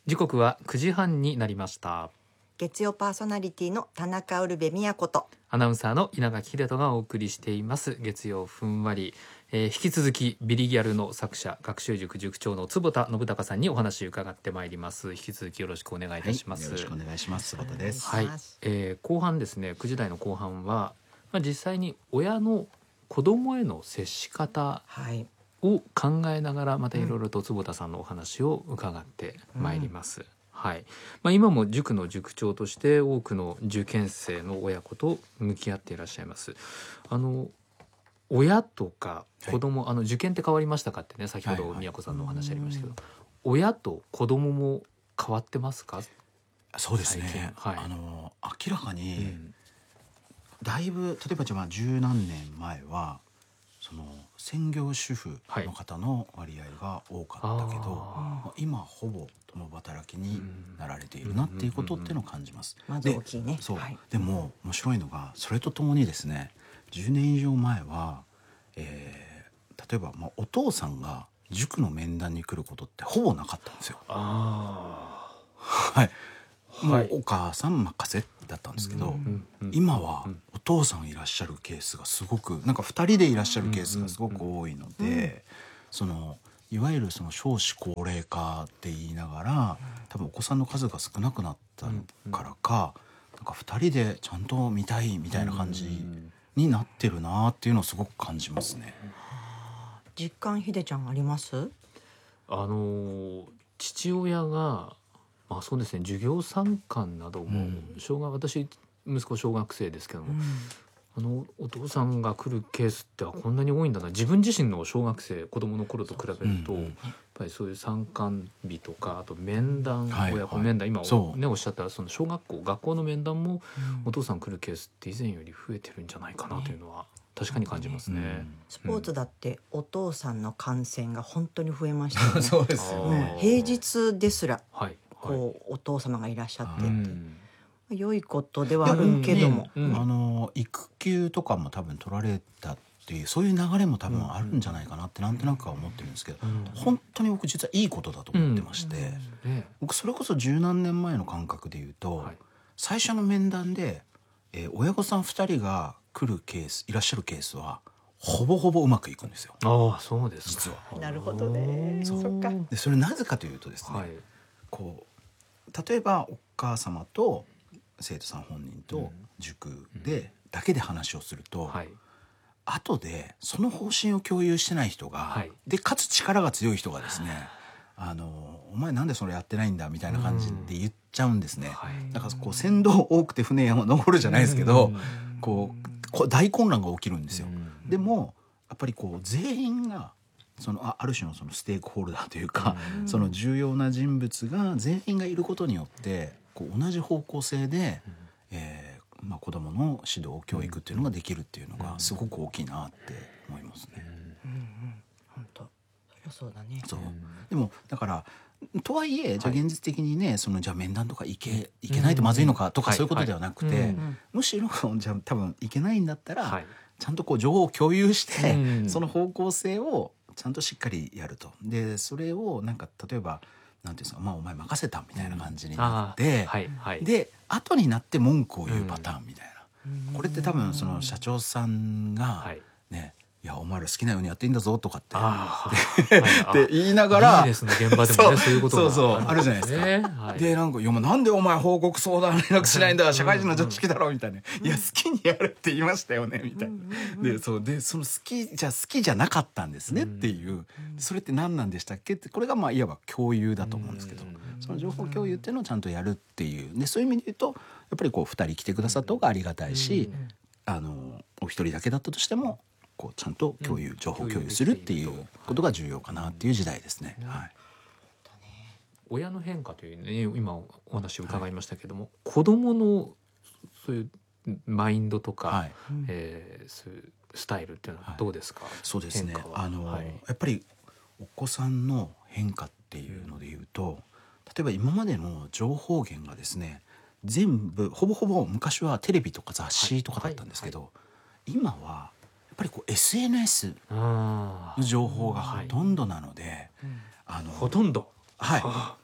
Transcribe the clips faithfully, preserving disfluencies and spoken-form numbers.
時刻はくじはんになりました。 月曜パーソナリティの田中ウルベ宮子とアナウンサーの稲垣秀人がお送りしています月曜ふんわり、えー、引き続きビリギャルの作者学習塾塾長の坪田信孝さんにお話を伺ってまいります。引き続きよろしくお願いいたします、 はい、よろしくお願いします。坪田です。 はい、えー、後半ですね、くじ台の後半は、まあ、実際に親の子供への接し方を考えながらまたいろいろと坪田さんのお話を伺ってまいります、うん、はい。まあ、今も塾の塾長として多くの受験生の親子と向き合っていらっしゃいます。あの親とか子供、はい、あの受験って変わりましたかってね、先ほど宮子さんのお話ありましたけど、はいはい、親と子供も変わってますか？ そうですね、はい、あの明らかに、うん、だいぶ例えばじゃあ十何年前はその専業主婦の方の割合が多かったけど、はい、今ほぼ共働きになられているなっていうことっていうのを感じます。 まず大きいね。 そう、 はい、 でも面白いのがそれとともにですね、じゅうねん以上前は、えー、例えば、まあ、お父さんが塾の面談に来ることってほぼなかったんですよ。あはい、もうお母さん任せだったんですけど、うんうん、今はお父さんいらっしゃるケースがすごくなんかふたりでいらっしゃるケースがすごく多いので、うんうんうん、そのいわゆるその少子高齢化って言いながら多分お子さんの数が少なくなったからか、なんかふたりでちゃんと見たいみたいな感じになってるなっていうのをすごく感じますね。 実感ひでちゃんあります？あの父親がまあそうですね、授業参観なども小学、うん、私息子小学生ですけども、うん、あのお父さんが来るケースってはこんなに多いんだな。自分自身の小学生子供の頃と比べると、うん、やっぱりそういう参観日とかあと面談、はい、親子面談、今ねおっしゃったその小学校学校の面談もお父さん来るケースって以前より増えてるんじゃないかなというのは確かに感じますね、うん、 スポーツだってお父さんの観戦が本当に増えましたよねそうですよね、 平日ですら、 はいこうお父様がいらっしゃって、うん、良いことではあるけども、 うんうん、あの育休とかも多分取られたっていうそういう流れも多分あるんじゃないかなってなんとなくは思ってるんですけど、うん、本当に僕実はいいことだと思ってまして、うんうん、僕それこそ十何年前の感覚で言うと、はい、最初の面談で、えー、親御さんふたりが来るケースいらっしゃるケースはほぼほぼうまくいくんですよ。 ああ、そうです実は。なるほどね。 そうそっか。でそれなぜかというとですね、はい、こう例えばお母様と生徒さん本人と塾でだけで話をすると、うんはい、後でその方針を共有してない人が、はい、でかつ力が強い人がですねあのお前なんでそれやってないんだみたいな感じで言っちゃうんですね、うん、だからこう船頭多くて船山登るじゃないですけど、うん、こう大混乱が起きるんですよ、うん、でもやっぱりこう全員がその あ, ある種のそのステークホルダーというか、うん、その重要な人物が全員がいることによってこう同じ方向性で、うんえーまあ、子どもの指導教育っていうのができるっていうのがすごく大きいなって思いますね。 うんうん、本当そりゃそうだね。 そうでもだからとはいえじゃあ現実的にね、はい、そのじゃあ面談とか行け行けないとまずいのかとかそういうことではなくて、はいはい、むしろじゃあ多分行けないんだったら、はい、ちゃんとこう情報を共有して、うん、その方向性をちゃんとしっかりやると。でそれをなんか例えばなんていうんですか、まあお前任せたみたいな感じになって、うんはいはい、で後になって文句を言うパターンみたいな、うん、これって多分その社長さんがね、いやお前ら好きなようにやっていいんだぞとかってって言いながらいいですね、現場でもねそういうことがそうそうあるじゃないですか、ねはい、でなんかいやなんでお前報告相談連絡しないんだ社会人の常識だろみたいな、うん、いや好きにやるって言いましたよねみたいな、うん、でそうでその好きじゃ好きじゃなかったんですねっていう、うん、それって何なんでしたっけってこれがまあいわば共有だと思うんですけど、うん、その情報共有っていうのをちゃんとやるっていうでそういう意味で言うとやっぱりこうふたり来てくださった方がありがたいし、うん、あのお一人だけだったとしてもこうちゃんと共有、うん、情報共有するっていうことが重要かなっていう時代ですね、うんはい、 親の変化というね今お話を伺いましたけども、はい、子どものそういうマインドとか、はいえー、そういうスタイルっていうのはどうですか、はい、 そうですねあの、はい、やっぱりお子さんの変化っていうのでいうと、例えば今までの情報源がですね全部ほぼほぼ昔はテレビとか雑誌とかだったんですけど、はいはいはい、今はやっぱりこう エスエヌエス の情報がほとんどなので、 はい、あのほとんどはい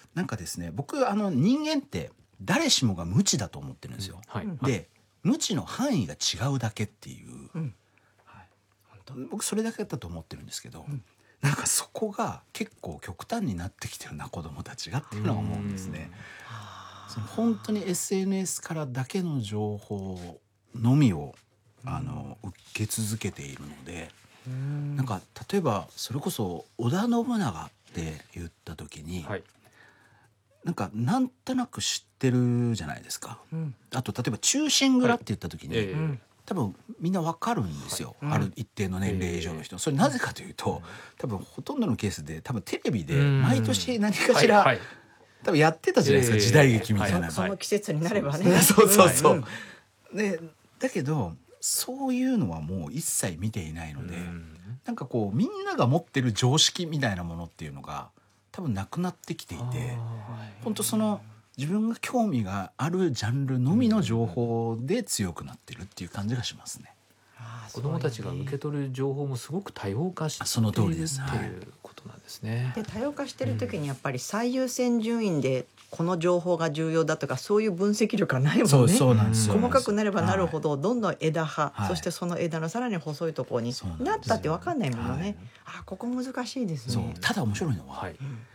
なんかですね、僕あの人間って誰しもが無知だと思ってるんですよ。 はい、 で無知の範囲が違うだけっていう、 うんはい、僕それだけだと思ってるんですけど、うん、なんかそこが結構極端になってきてるな子どもたちがっていうのは思うんですね。その本当に エスエヌエス からだけの情報のみをあの受け続けているので、んなんか例えばそれこそ織田信長って言った時に、はい、なんかなんとなく知ってるじゃないですか、うん、あと例えば忠臣蔵って言った時に、はいえー、多分みんなわかるんですよ、はい、ある一定の年齢以上の人、えー、それなぜかというと、多分ほとんどのケースで多分テレビで毎年何かしら、はいはい、多分やってたじゃないですか、えー、時代劇みたいな、はい、 その季節になればね、 そうそうそう、はい、でだけどそういうのはもう一切見ていないので、なんかこうみんなが持ってる常識みたいなものっていうのが多分なくなってきていて、本当その自分が興味があるジャンルのみの情報で強くなってるっていう感じがしますね。 子どもたちが受け取る情報もすごく多様化しているその通りです、 っていうことなんですね。 で多様化してる時にやっぱり最優先順位でこの情報が重要だとかそういう分析力がないもんね。 そうそうなんですよ。 細かくなればなるほどどんどん枝葉、はい、そしてその枝のさらに細いところになったって分かんないものね、はい、あここ難しいですね。 そうただ面白いのは、はい、